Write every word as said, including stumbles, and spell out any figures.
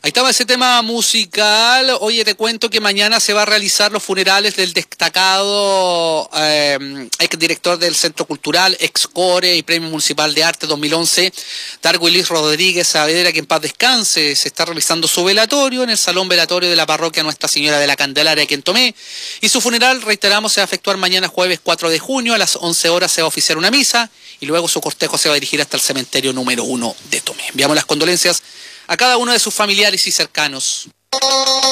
Ahí estaba ese tema musical. Oye, te cuento que mañana se va a realizar los funerales del destacado eh, exdirector del Centro Cultural, ex-core y Premio Municipal de Arte dos mil once, Dargo Luis Rodríguez Saavedra, que en paz descanse. Se está realizando su velatorio en el Salón Velatorio de la Parroquia Nuestra Señora de la Candelaria, aquí en Tomé. Y su funeral, reiteramos, se va a efectuar mañana jueves cuatro de junio. A las once horas se va a oficiar una misa y luego su cortejo se va a dirigir hasta el cementerio número uno de Tomé. Enviamos las condolencias a cada uno de sus familiares y cercanos.